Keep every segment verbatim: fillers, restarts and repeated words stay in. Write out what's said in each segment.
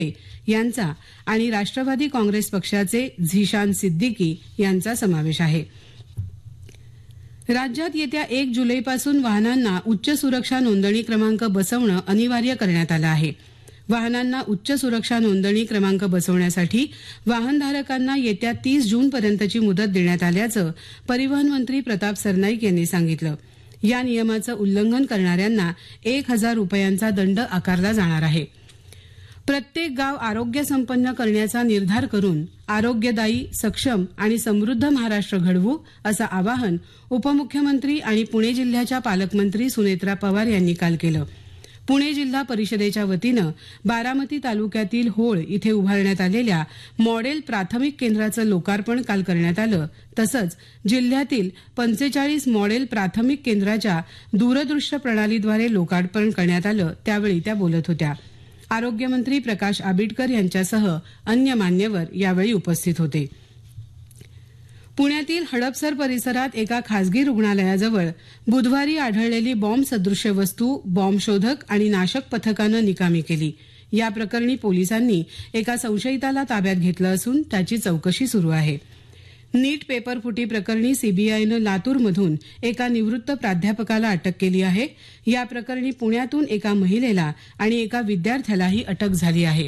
यांचा आणि राष्ट्रवादी काँग्रेस पक्षाचे झिशान सिद्दीकी यांचा समावेश आहे. राज्यात येत्या एक जुलैपासून वाहनांना उच्च सुरक्षा नोंदणी क्रमांक बसवणं अनिवार्य करण्यात आलं आहे. वाहनांना उच्च सुरक्षा नोंदणी क्रमांक बसवण्यासाठी वाहनधारकांना येत्या तीस जूनपर्यंतची मुदत देण्यात आल्याचं परिवहन मंत्री प्रताप सरनाईक यांनी सांगितलं. या नियमाचं उल्लंघन करणाऱ्यांना एक हजार रुपयांचा दंड आकारला जाणार आहे. प्रत्येक गाव आरोग्य संपन्न करण्याचा निर्धार करून आरोग्यदायी, सक्षम आणि समृद्ध महाराष्ट्र घडवू असं आवाहन उपमुख्यमंत्री आणि पुणे जिल्ह्याच्या पालकमंत्री सुनेत्रा पवार यांनी काल केलं. पुणे जिल्हा परिषदेच्या वतीनं बारामती तालुक्यातील होळ इथे उभारण्यात आलेल्या मॉडेल प्राथमिक केंद्राचं लोकार्पण काल करण्यात आलं. तसंच जिल्ह्यातील पंचेचाळीस मॉडेल प्राथमिक केंद्राच्या दूरदृश्य प्रणालीद्वारे लोकार्पण करण्यात आलं. त्यावेळी त्या बोलत होत्या. आरोग्यमंत्री प्रकाश आंबेडकर यांच्यासह अन्य मान्यवर यावेळी उपस्थित होते. पुण्यातील हडपसर परिसरात एका खासगी रुग्णालयाजवळ बुधवारी आढळलेली बॉम्ब सदृश्य वस्तू बॉम्बशोधक आणि नाशक पथकानं निकामी केली. या प्रकरणी पोलिसांनी एका संशयिताला ताब्यात घेतलं असून त्याची चौकशी सुरू आहे. नीट पेपर फुटी प्रकरणी सीबीआयनं लातूरमधून एका निवृत्त प्राध्यापकाला अटक केली आहे. या प्रकरणी पुण्यातून एका महिलेला आणि एका विद्यार्थ्यालाही अटक झाली आहे.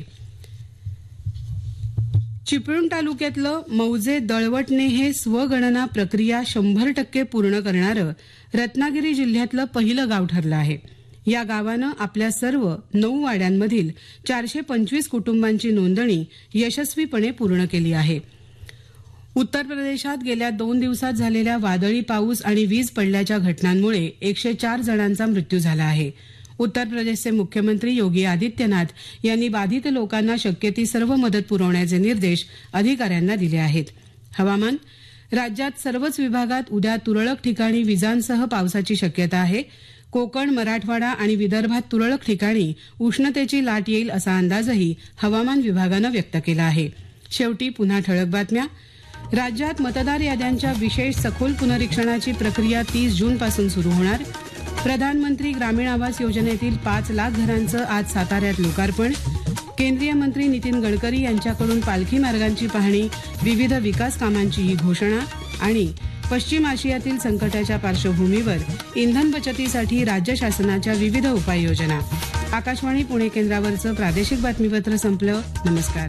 चिपळूण तालुक्यातलं मौजे दळवटणे हे स्वगणना प्रक्रिया शंभर टक्के पूर्ण करणारं रत्नागिरी जिल्ह्यातलं पहिलं गाव ठरलं आहे. या गावानं आपल्या सर्व नऊ वाड्यांमधील चारशे पंचवीस कुटुंबांची नोंदणी यशस्वीपणे पूर्ण केली आहे. उत्तर प्रदेशात गेल्या दोन दिवसात झालेल्या वादळी पाऊस आणि वीज पडल्याच्या घटनांमुळे एकशे चार जणांचा मृत्यू झाला आहे. उत्तर प्रदेशचे मुख्यमंत्री योगी आदित्यनाथ यांनी बाधित लोकांना शक्य ती सर्व मदत पुरवण्याचे निर्देश अधिकाऱ्यांना दिले आहेत. हवामान. राज्यात सर्वच विभागात उद्या तुरळक ठिकाणी विजांसह पावसाची शक्यता आहे. कोकण, मराठवाडा आणि विदर्भात तुरळक ठिकाणी उष्णतेची लाट येईल असा अंदाजही हवामान विभागानं व्यक्त केला आहे. शेवटी पुन्हा ठळक बातम्या. राज्यात मतदार याद्यांच्या विशेष सखोल पुनरीक्षणाची प्रक्रिया तीस जूनपासून सुरू होणार. प्रधानमंत्री ग्रामीण आवास योजनेतील पाच लाख घरांचं आज साताऱ्यात लोकार्पण. केंद्रीय मंत्री नितीन गडकरी यांच्याकडून पालखी मार्गांची पाहणी, विविध विकास कामांचीही घोषणा. आणि पश्चिम आशियातील संकटाच्या पार्श्वभूमीवर इंधन बचतीसाठी राज्य शासनाच्या विविध उपाययोजना. आकाशवाणी पुणे केंद्रावरचं प्रादेशिक बातमीपत्र संपलं. नमस्कार.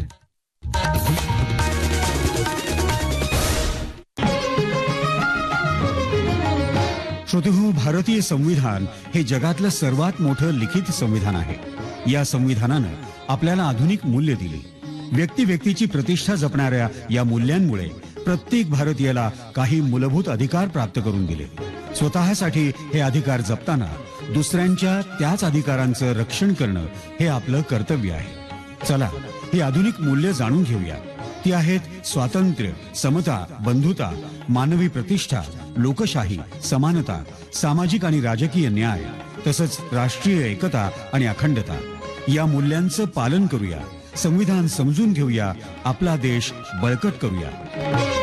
श्रोतेहो, भारतीय संविधान हे जगातलं सर्वात मोठं लिखित संविधान आहे. या संविधानानं आपल्याला आधुनिक मूल्य दिली. व्यक्ती व्यक्तीची प्रतिष्ठा जपणाऱ्या या मूल्यांमुळे प्रत्येक भारतीयाला काही मूलभूत अधिकार प्राप्त करून दिले. स्वतःसाठी हे अधिकार जपताना दुसऱ्यांच्या त्याच अधिकारांचं रक्षण करणं हे आपलं कर्तव्य आहे. चला, ही आधुनिक मूल्य जाणून घेऊया. ती आहेत स्वातंत्र्य, समता, बंधुता, मानवी प्रतिष्ठा, लोकशाही, समानता, सामाजिक आणि राजकीय न्याय, तसंच राष्ट्रीय एकता आणि अखंडता. या मूल्यांचं पालन करूया, संविधान समजून घेऊया, आपला देश बळकट करूया.